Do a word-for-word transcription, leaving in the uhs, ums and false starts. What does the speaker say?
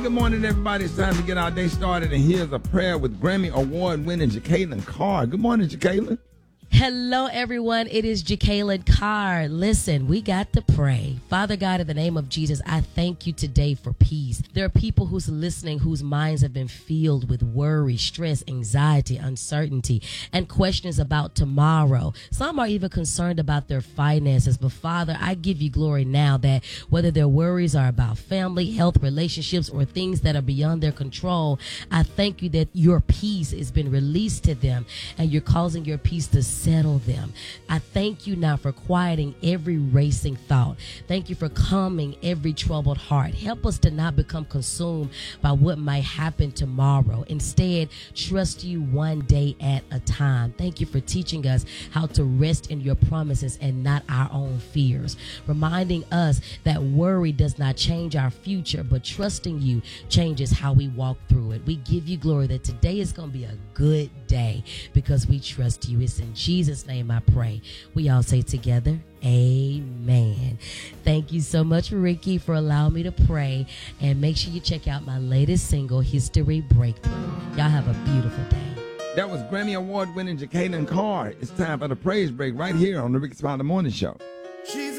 Good morning, everybody. It's time to get our day started, and here's a prayer with Grammy Award-winning Jacqueline Carr. Good morning, Jacqueline. Hello, everyone. It is Jacqueline Carr. Listen, we got to pray. Father God, in the name of Jesus, I thank you today for peace. There are people who's listening whose minds have been filled with worry, stress, anxiety, uncertainty, and questions about tomorrow. Some are even concerned about their finances. But Father, I give you glory now that whether their worries are about family, health, relationships, or things that are beyond their control, I thank you that your peace has been released to them and you're causing your peace to settle them. I thank you now for quieting every racing thought. Thank you for calming every troubled heart. Help us to not become consumed by what might happen tomorrow. Instead, trust you one day at a time. Thank you for teaching us how to rest in your promises and not our own fears. Reminding us that worry does not change our future, but trusting you changes how we walk through it. We give you glory that today is going to be a good day because we trust you. It's in Jesus' name I pray. We all say together, amen. Thank you so much, Ricky, for allowing me to pray. And make sure you check out my latest single, History Breakthrough. Y'all have a beautiful day. That was Grammy Award-winning Jacqueline Carr. It's time for the praise break right here on the Ricky Smiley Morning Show. She's